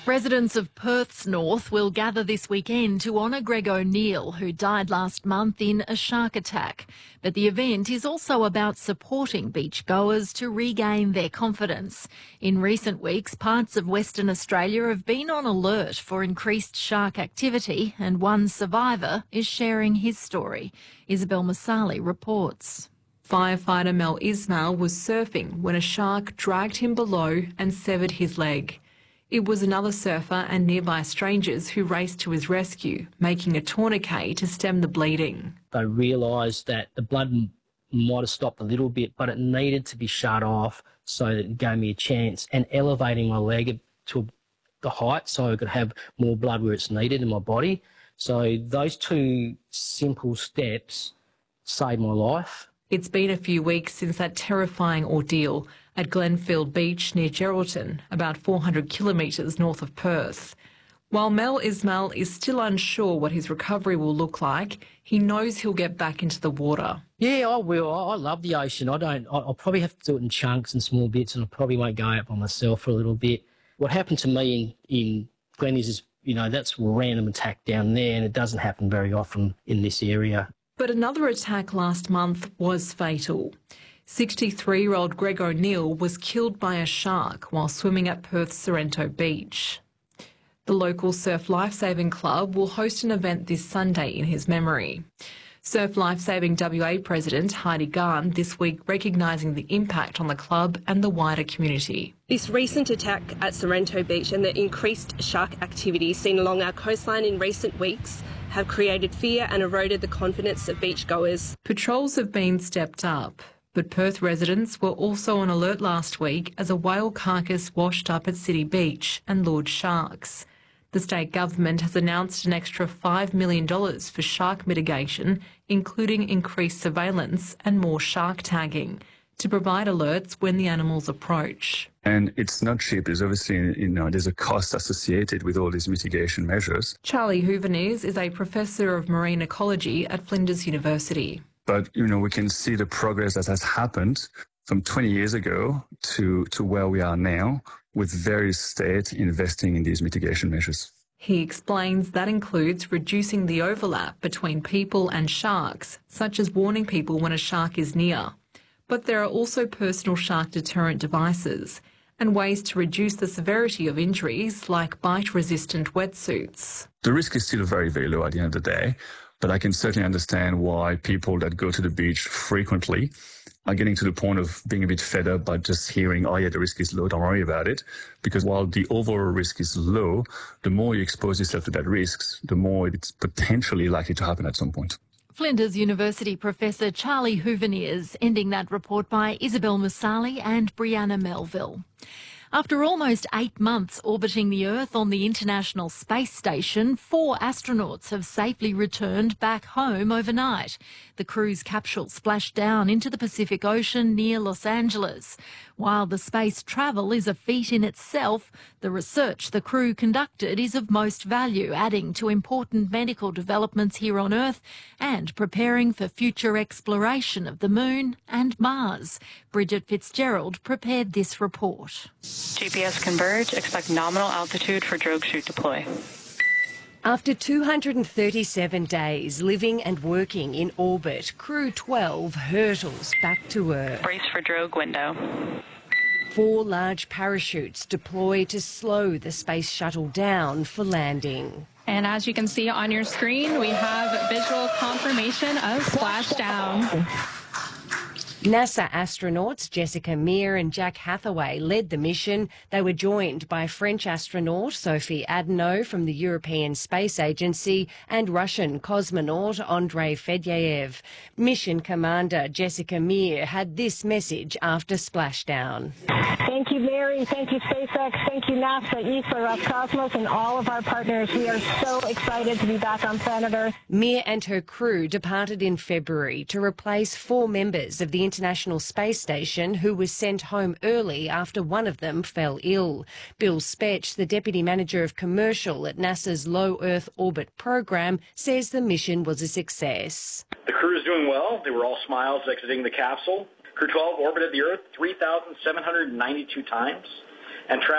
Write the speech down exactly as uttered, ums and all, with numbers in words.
Residents of Perth's north will gather this weekend to honour Greg O'Neill, who died last month in a shark attack. But the event is also about supporting beachgoers to regain their confidence. In recent weeks, parts of Western Australia have been on alert for increased shark activity, and one survivor is sharing his story. Isabel Masali reports. Firefighter Mel Ismail was surfing when a shark dragged him below and severed his leg. It was another surfer and nearby strangers who raced to his rescue, making a tourniquet to stem the bleeding. I realised that the blood might have stopped a little bit, but it needed to be shut off so that it gave me a chance, and elevating my leg to the height so I could have more blood where it's needed in my body. So those two simple steps saved my life. It's been a few weeks since that terrifying ordeal at Glenfield Beach near Geraldton, about four hundred kilometres north of Perth. While Mel Ismail is still unsure what his recovery will look like, he knows he'll get back into the water. Yeah, I will. I love the ocean. I don't. I'll probably have to do it in chunks and small bits, and I probably won't go out by myself for a little bit. What happened to me in, in Glennies is, you know, that's a random attack down there, and it doesn't happen very often in this area. But another attack last month was fatal. sixty-three-year-old Greg O'Neill was killed by a shark while swimming at Perth's Sorrento Beach. The local Surf Lifesaving Club will host an event this Sunday in his memory. Surf Lifesaving W A President Heidi Garn this week recognising the impact on the club and the wider community. This recent attack at Sorrento Beach and the increased shark activity seen along our coastline in recent weeks have created fear and eroded the confidence of beachgoers. Patrols have been stepped up, but Perth residents were also on alert last week as a whale carcass washed up at City Beach and lured sharks. The state government has announced an extra five million dollars for shark mitigation, including increased surveillance and more shark tagging, to provide alerts when the animals approach. And it's not cheap. There's obviously, you know, there's a cost associated with all these mitigation measures. Charlie Hooverneers is a professor of marine ecology at Flinders University. But, you know, we can see the progress that has happened from twenty years ago to, to where we are now, with various states investing in these mitigation measures. He explains that includes reducing the overlap between people and sharks, such as warning people when a shark is near. But there are also personal shark deterrent devices and ways to reduce the severity of injuries like bite-resistant wetsuits. The risk is still very, very low at the end of the day, but I can certainly understand why people that go to the beach frequently are getting to the point of being a bit fed up by just hearing, oh yeah, the risk is low, don't worry about it. Because while the overall risk is low, the more you expose yourself to that risk, the more it's potentially likely to happen at some point. Flinders University Professor Charlie Hooverneers, ending that report by Isabel Masali and Brianna Melville. After almost eight months orbiting the Earth on the International Space Station, four astronauts have safely returned back home overnight. The crew's capsule splashed down into the Pacific Ocean near Los Angeles. While the space travel is a feat in itself, the research the crew conducted is of most value, adding to important medical developments here on Earth and preparing for future exploration of the Moon and Mars. Bridget Fitzgerald prepared this report. G P S converge. Expect nominal altitude for drogue chute deploy. After two hundred thirty-seven days living and working in orbit, Crew twelve hurtles back to Earth. Brace for drogue window. Four large parachutes deploy to slow the space shuttle down for landing. And as you can see on your screen, we have visual confirmation of splashdown. NASA astronauts Jessica Meir and Jack Hathaway led the mission. They were joined by French astronaut Sophie Adano from the European Space Agency and Russian cosmonaut Andrei Fedyaev. Mission commander Jessica Meir had this message after splashdown. Thank you, Mary. Thank you, SpaceX. Thank you, NASA, E S A, Roscosmos, and all of our partners. We are so excited to be back on planet Earth. Meir and her crew departed in February to replace four members of the International Space Station who was sent home early after one of them fell ill. Bill Spetch, the Deputy Manager of Commercial at NASA's Low Earth Orbit program, says the mission was a success. The crew is doing well. They were all smiles exiting the capsule. Crew twelve orbited the Earth three thousand seven hundred ninety-two times and traveled